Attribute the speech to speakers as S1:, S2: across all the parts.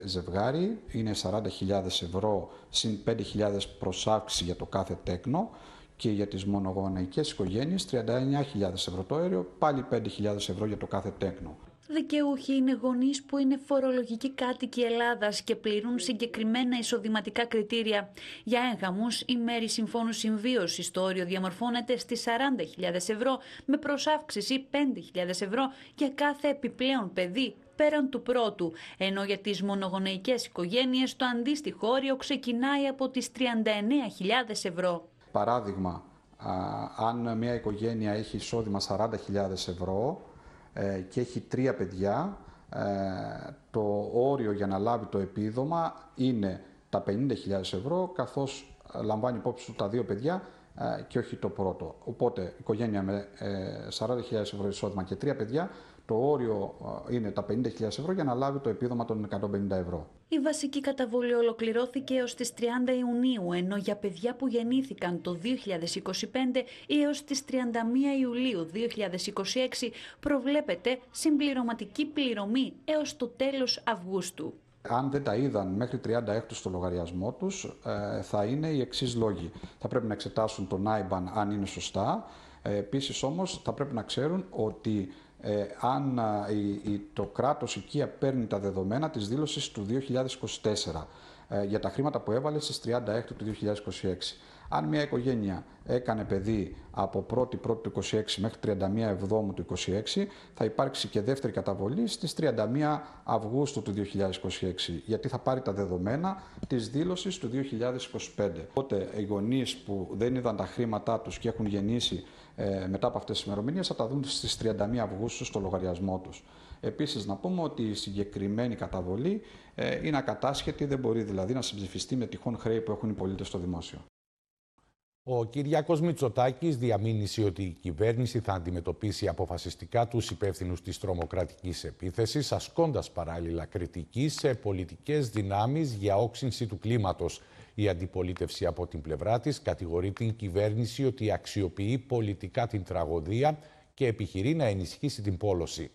S1: Ζευγάρι είναι 40.000 ευρώ συν 5.000 προσάυξη για το κάθε τέκνο και για τις μονογονεϊκές οικογένειες 39.000 ευρώ το αέριο, πάλι 5.000 ευρώ για το κάθε τέκνο.
S2: Δικαιούχοι είναι γονείς που είναι φορολογικοί κάτοικοι Ελλάδας και πληρούν συγκεκριμένα εισοδηματικά κριτήρια. Για έγγαμους, η μέρη συμφώνου συμβίωσης το όριο διαμορφώνεται στις 40.000 ευρώ με προσάυξηση 5.000 ευρώ για κάθε επιπλέον παιδί πέραν του πρώτου, ενώ για τις μονογονεϊκές οικογένειες το αντίστοιχο όριο ξεκινάει από τις 39.000 ευρώ.
S1: Παράδειγμα, αν μια οικογένεια έχει εισόδημα 40.000 ευρώ και έχει 3 παιδιά, το όριο για να λάβει το επίδομα είναι τα 50.000 ευρώ, καθώς λαμβάνει υπόψη του τα 2 παιδιά και όχι το πρώτο. Οπότε, οικογένεια με 40.000 ευρώ εισόδημα και 3 παιδιά, το όριο είναι τα 50.000 ευρώ για να λάβει το επίδομα των 150 ευρώ.
S2: Η βασική καταβολή ολοκληρώθηκε έως τις 30 Ιουνίου, ενώ για παιδιά που γεννήθηκαν το 2025 έως τις 31 Ιουλίου 2026 προβλέπεται συμπληρωματική πληρωμή έως το τέλος Αυγούστου.
S1: Αν δεν τα είδαν μέχρι 36 στο λογαριασμό τους, θα είναι οι εξής λόγοι. Θα πρέπει να εξετάσουν τον IBAN αν είναι σωστά. Επίσης όμως θα πρέπει να ξέρουν ότι αν το κράτος οικία παίρνει τα δεδομένα της δήλωσης του 2024 για τα χρήματα που έβαλε στις 36 του 2026. Αν μια οικογένεια έκανε παιδί από 1η του 26 μέχρι 31 Εβδόμου του 26, θα υπάρξει και δεύτερη καταβολή στις 31 Αυγούστου του 2026, γιατί θα πάρει τα δεδομένα της δήλωσης του 2025. Οπότε οι γονείς που δεν είδαν τα χρήματά τους και έχουν γεννήσει μετά από αυτές τις ημερομηνίες θα τα δουν στις 31 Αυγούστου στο λογαριασμό τους. Επίσης να πούμε ότι η συγκεκριμένη καταβολή είναι ακατάσχετη, δεν μπορεί δηλαδή να συμψηφιστεί με τυχόν χρέη που έχουν οι πολίτες στο δημόσιο.
S3: Ο Κυριάκος Μητσοτάκης διαμήνυσε ότι η κυβέρνηση θα αντιμετωπίσει αποφασιστικά τους υπεύθυνους της τρομοκρατικής επίθεσης, ασκώντας παράλληλα κριτική σε πολιτικές δυνάμεις για όξυνση του κλίματος. Η αντιπολίτευση από την πλευρά της κατηγορεί την κυβέρνηση ότι αξιοποιεί πολιτικά την τραγωδία και επιχειρεί να ενισχύσει την πόλωση.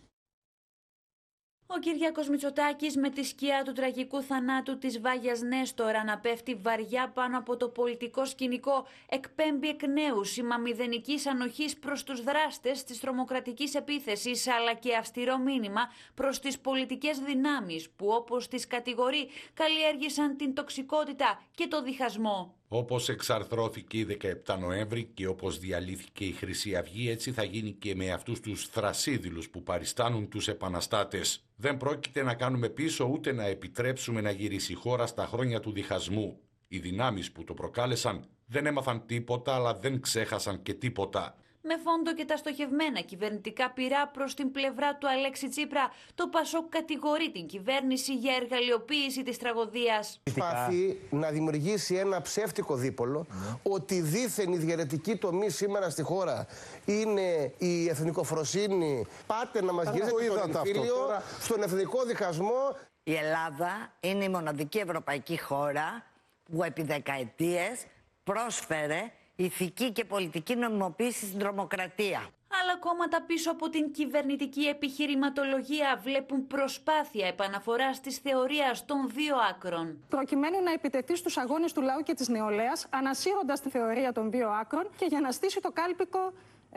S2: Ο Κυριάκος Μητσοτάκης με τη σκιά του τραγικού θανάτου της Βάγιας Νέστορα να πέφτει βαριά πάνω από το πολιτικό σκηνικό εκπέμπει εκ νέου σήμα μηδενικής ανοχής προς τους δράστες της τρομοκρατικής επίθεσης, αλλά και αυστηρό μήνυμα προς τις πολιτικές δυνάμεις που, όπως τις κατηγορεί, καλλιέργησαν την τοξικότητα και το διχασμό.
S4: Όπως εξαρθρώθηκε η 17 Νοέμβρη και όπως διαλύθηκε η Χρυσή Αυγή, έτσι θα γίνει και με αυτούς τους θρασίδηλους που παριστάνουν τους επαναστάτες. Δεν πρόκειται να κάνουμε πίσω ούτε να επιτρέψουμε να γυρίσει η χώρα στα χρόνια του διχασμού. Οι δυνάμεις που το προκάλεσαν δεν έμαθαν τίποτα, αλλά δεν ξέχασαν και τίποτα.
S2: Με φόντο και τα στοχευμένα κυβερνητικά πυρά προς την πλευρά του Αλέξη Τσίπρα, το ΠΑΣΟΚ κατηγορεί την κυβέρνηση για εργαλειοποίηση της τραγωδίας.
S5: Προσπαθεί να δημιουργήσει ένα ψεύτικο δίπολο ότι δήθεν η διαιρετική τομή σήμερα στη χώρα είναι η εθνικοφροσύνη. Πάτε να μας γυρίσετε στο εμφύλιο, στον εθνικό διχασμό.
S6: Η Ελλάδα είναι η μοναδική ευρωπαϊκή χώρα που επί δεκαετίες πρόσφερε ηθική και πολιτική νομιμοποίηση στην τρομοκρατία.
S2: Άλλα κόμματα πίσω από την κυβερνητική επιχειρηματολογία βλέπουν προσπάθεια επαναφοράς της θεωρίας των δύο άκρων.
S7: Προκειμένου να επιτεθεί στους αγώνες του λαού και της νεολαίας, ανασύροντας τη θεωρία των δύο άκρων και για να στήσει το κάλπικο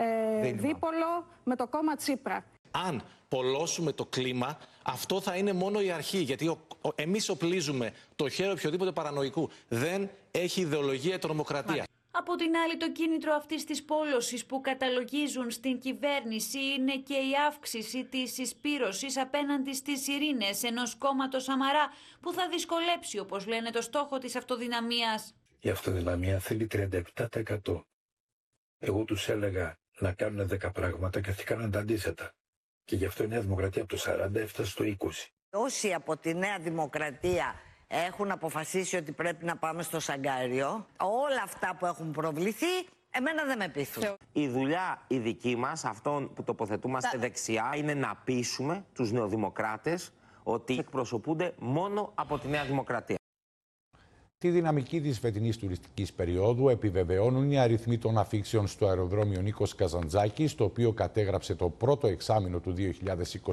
S7: δίπολο με το κόμμα Τσίπρα.
S8: Αν πολλώσουμε το κλίμα, αυτό θα είναι μόνο η αρχή, γιατί εμείς οπλίζουμε το χέρι οποιοδήποτε παρανοϊκού. Δεν έχει ιδεολογία η τρομοκρατία.
S2: Από την άλλη, το κίνητρο αυτής της πόλωσης που καταλογίζουν στην κυβέρνηση είναι και η αύξηση της συσπήρωσης απέναντι στις ειρήνες ενός κόμματος Σαμαρά που θα δυσκολέψει, όπως λένε, το στόχο της αυτοδυναμίας.
S9: Η αυτοδυναμία θέλει 37%. Εγώ τους έλεγα να κάνουν 10 πράγματα και αυτοί κάνουν τα αντίθετα. Και γι' αυτό η Νέα Δημοκρατία από το 40 έφτασε στο 20.
S6: Όσοι από τη Νέα Δημοκρατία έχουν αποφασίσει ότι πρέπει να πάμε στο Σαγκάριο, όλα αυτά που έχουν προβληθεί, εμένα δεν με πείθουν.
S10: Η δουλειά η δική μας, αυτόν που τοποθετούμαστε δεξιά, είναι να πείσουμε τους νεοδημοκράτες ότι εκπροσωπούνται μόνο από τη Νέα Δημοκρατία.
S3: Τη δυναμική της φετινής τουριστικής περίοδου επιβεβαιώνουν οι αριθμοί των αφήξεων στο αεροδρόμιο Νίκος Καζαντζάκης, το οποίο κατέγραψε το πρώτο εξάμηνο του 2020.